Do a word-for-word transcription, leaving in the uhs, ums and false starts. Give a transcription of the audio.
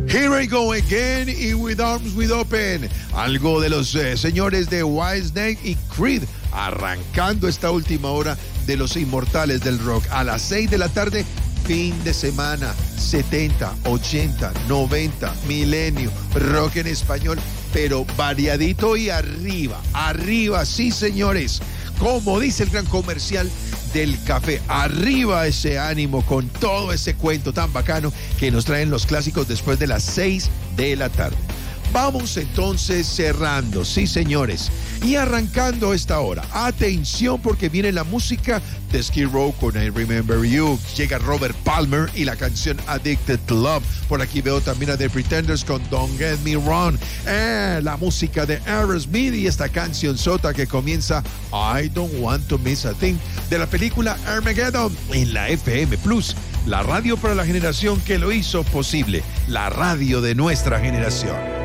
Here I go again y With Arms Wide Open. Algo de los eh, señores de Whitesnake y Creed, arrancando esta última hora de los inmortales del rock. A las seis de la tarde, fin de semana, setenta, ochenta, noventa, milenio, rock en español, pero variadito y arriba, arriba, sí señores. Como dice el gran comercial del café, arriba ese ánimo con todo ese cuento tan bacano que nos traen los clásicos después de las seis de la tarde. Vamos entonces cerrando, sí señores, y arrancando esta hora. Atención porque viene la música de Skid Row con I Remember You. Llega Robert Palmer y la canción Addicted to Love. Por aquí veo también a The Pretenders con Don't Get Me Wrong. Eh, la música de Aerosmith y esta canción sota que comienza I Don't Want to Miss a Thing de la película Armageddon en la F M Plus. La radio para la generación que lo hizo posible. La radio de nuestra generación.